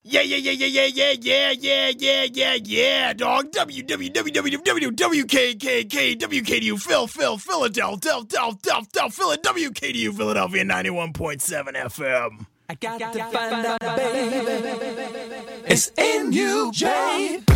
Yeah, dog. WKKK, Philadelphia, WKDU, Philadelphia, 91.7 FM. I got to find out, baby. It's NUJ.